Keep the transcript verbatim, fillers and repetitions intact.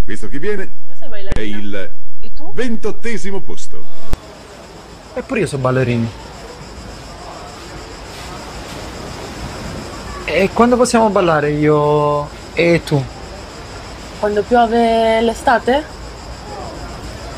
Questo che viene Io sei è ballerina. il E tu? ventottesimo posto. Eppure io so ballerini. E quando possiamo ballare io e tu? Quando piove l'estate?